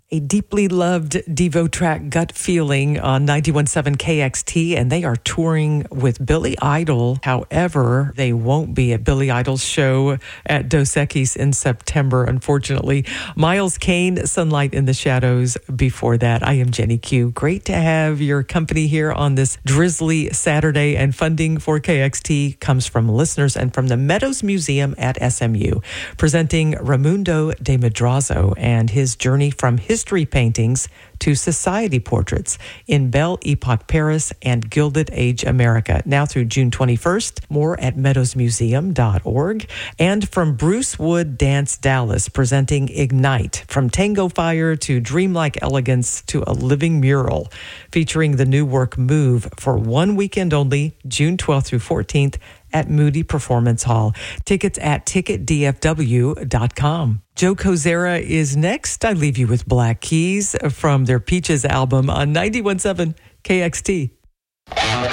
A deeply loved Devo track, Gut Feeling, on 91.7 KXT, and they are touring with Billy Idol. However, they won't be at Billy Idol's show at Dos Equis in September, unfortunately. Miles Kane, Sunlight in the Shadows before that. I am Jenny Q. Great to have your company here on this drizzly Saturday, and funding for KXT comes from listeners and from the Meadows Museum at SMU, presenting Raimundo de Madrazo and his journey from history paintings to society portraits in Belle Epoque Paris and Gilded Age America, now through June 21st. More at meadowsmuseum.org. And from Bruce Wood Dance Dallas, presenting Ignite, from tango fire to dreamlike elegance to a living mural, featuring the new work Move for one weekend only, June 12th through 14th at Moody Performance Hall. Tickets at ticketdfw.com. Joe Kozera is next. I leave you with Black Keys from their Peaches album on 91.7 KXT.